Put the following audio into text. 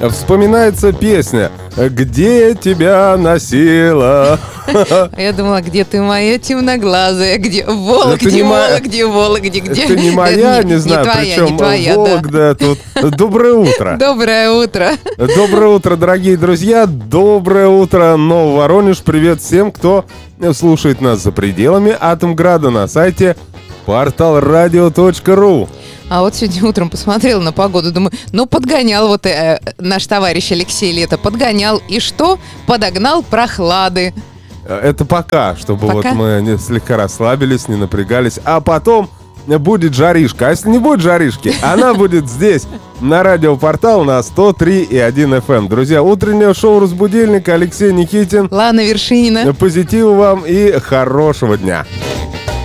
вспоминается песня «Где тебя носила?» Я думала, где ты моя темноглазая, где Вологде, Это не мо- Вологде, Вологде, где... Это не моя, не знаю, твоя, причем не твоя, да. Вологда тут. Доброе утро. Доброе утро. Доброе утро, дорогие друзья. Доброе утро, Нововоронеж. Привет всем, кто слушает нас за пределами Атомграда на сайте portalradio.ru. А вот сегодня утром посмотрела на погоду, думаю, подгонял наш товарищ Алексей Лето, подгонял. И что? Подогнал прохлады. Это пока, чтобы Пока? мы слегка расслабились, не напрягались. А потом будет жаришка. А если не будет жаришки, она будет здесь, на радиопортал на 103,1 FM. Друзья, утреннее шоу «Разбудильник», Алексей Никитин. Лана Вершинина. Позитива вам и хорошего дня.